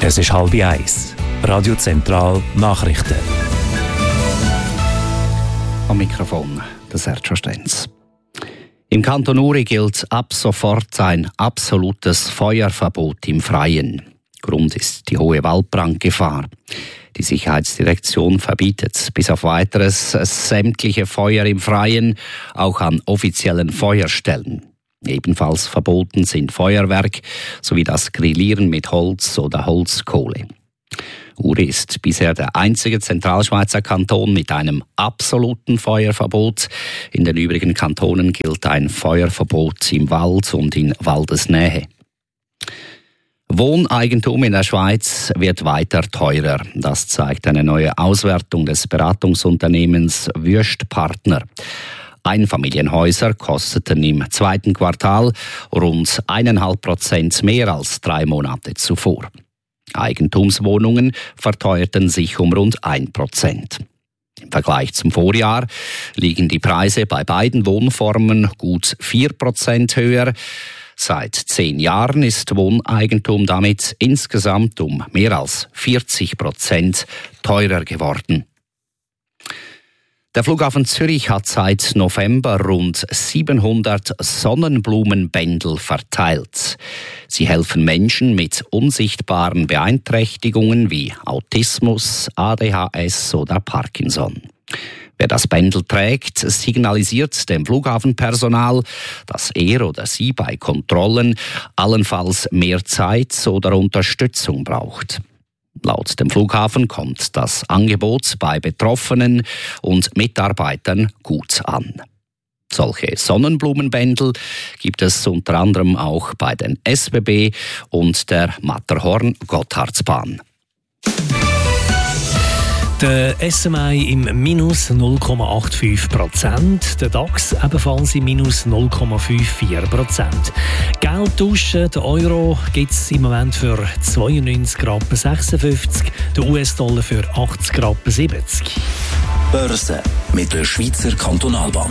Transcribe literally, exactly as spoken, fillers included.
Es ist halb eins. Radio Zentral Nachrichten. Am Mikrofon der Sergio Stenz. Im Kanton Uri gilt ab sofort ein absolutes Feuerverbot im Freien. Grund ist die hohe Waldbrandgefahr. Die Sicherheitsdirektion verbietet bis auf Weiteres sämtliche Feuer im Freien, auch an offiziellen Feuerstellen. Ebenfalls verboten sind Feuerwerk sowie das Grillieren mit Holz oder Holzkohle. Uri ist bisher der einzige Zentralschweizer Kanton mit einem absoluten Feuerverbot. In den übrigen Kantonen gilt ein Feuerverbot im Wald und in Waldesnähe. Wohneigentum in der Schweiz wird weiter teurer. Das zeigt eine neue Auswertung des Beratungsunternehmens Wüest Partner. Einfamilienhäuser kosteten im zweiten Quartal rund eineinhalb Prozent mehr als drei Monate zuvor. Eigentumswohnungen verteuerten sich um rund ein Prozent. Im Vergleich zum Vorjahr liegen die Preise bei beiden Wohnformen gut vier Prozent höher. Seit zehn Jahren ist Wohneigentum damit insgesamt um mehr als vierzig Prozent teurer geworden. Der Flughafen Zürich hat seit November rund siebenhundert Sonnenblumenbändel verteilt. Sie helfen Menschen mit unsichtbaren Beeinträchtigungen wie Autismus, A D H S oder Parkinson. Wer das Bändel trägt, signalisiert dem Flughafenpersonal, dass er oder sie bei Kontrollen allenfalls mehr Zeit oder Unterstützung braucht. Laut dem Flughafen kommt das Angebot bei Betroffenen und Mitarbeitern gut an. Solche Sonnenblumenbändel gibt es unter anderem auch bei den S B B und der Matterhorn-Gotthardbahn. Der S M I im Minus null Komma fünfundachtzig Prozent, der DAX ebenfalls im Minus null Komma vierundfünfzig Prozent. Geld tauschen, der Euro gibt es im Moment für zweiundneunzig Rappen sechsundfünfzig, der U S-Dollar für achtzig Rappen siebzig. Börse mit der Schweizer Kantonalbank.